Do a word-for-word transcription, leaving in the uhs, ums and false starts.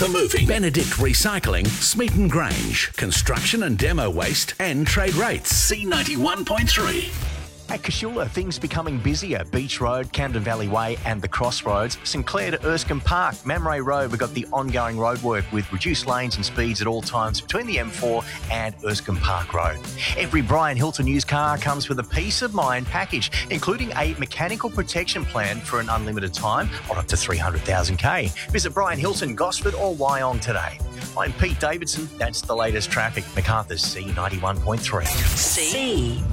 Macarthur Moving, Benedict Recycling, Smeaton Grange, Construction and Demo Waste, and Trade Rates. C ninety-one point three. At Cashula, things becoming busier. Beach Road, Camden Valley Way and the Crossroads. St Clair to Erskine Park. Mamre Road, we've got the ongoing roadwork with reduced lanes and speeds at all times between the M four and Erskine Park Road. Every Brian Hilton used car comes with a peace of mind package, including a mechanical protection plan for an unlimited time or up to three hundred thousand K. Visit Brian Hilton, Gosford or Wyong today. I'm Pete Davidson. That's the latest traffic. Macarthur's C ninety-one point three. C